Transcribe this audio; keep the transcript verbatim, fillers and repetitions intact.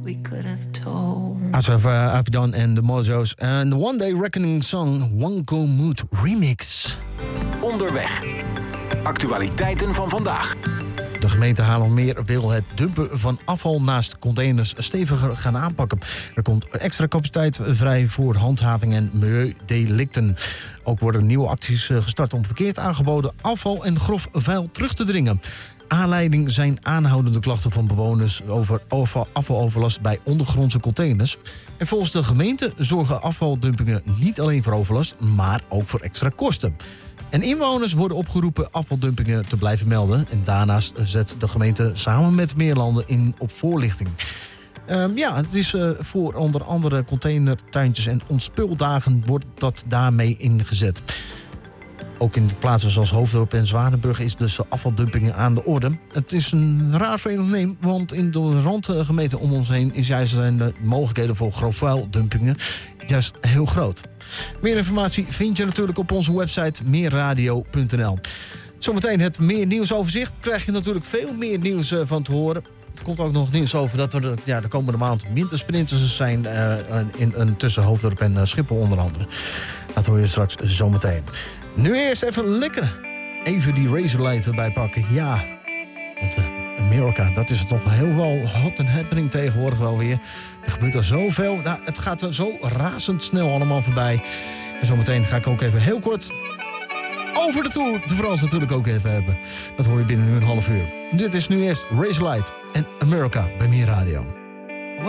we could have told. Asaf uh, Avidan en de Mozo's. En de One Day Reckoning song Wanko Mood Remix. Onderweg. Actualiteiten van vandaag. De gemeente Haarlemmermeer wil het dumpen van afval naast containers steviger gaan aanpakken. Er komt extra capaciteit vrij voor handhaving en milieudelicten. Ook worden nieuwe acties gestart om verkeerd aangeboden afval en grof vuil terug te dringen. Aanleiding zijn aanhoudende klachten van bewoners over afvaloverlast bij ondergrondse containers. En volgens de gemeente zorgen afvaldumpingen niet alleen voor overlast, maar ook voor extra kosten. En inwoners worden opgeroepen afvaldumpingen te blijven melden. En daarnaast zet de gemeente samen met meer landen in op voorlichting. Um, ja, het is uh, voor onder andere containertuintjes en ontspuldagen wordt dat daarmee ingezet. Ook in plaatsen zoals Hoofddorp en Zwanenburg is dus afvaldumpingen aan de orde. Het is een raar fenomeen, want in de randgemeenten om ons heen is juist zijn de mogelijkheden voor grofvuildumpingen juist heel groot. Meer informatie vind je natuurlijk op onze website meerradio punt n l. Zometeen het meer nieuwsoverzicht. Krijg je natuurlijk veel meer nieuws uh, van te horen. Er komt ook nog nieuws over dat er de, ja, de komende maand wintersprinters zijn uh, in, in, tussen Hoofddorp en uh, Schiphol onder andere. Dat hoor je straks zometeen. Nu eerst even lekker. Even die Razorlight erbij pakken. Ja, want uh, Amerika, dat is toch heel wel hot and happening tegenwoordig wel weer. Er gebeurt er zoveel. Nou, het gaat er zo razendsnel allemaal voorbij. En zometeen ga ik ook even heel kort over de Tour de France natuurlijk ook even hebben. Dat hoor je binnen nu een half uur. Dit is nu eerst Razorlight en America bij Meer Radio.